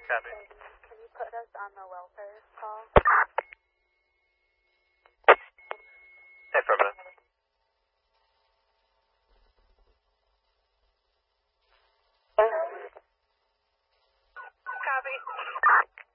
Copy. Can you put us on the welfare call?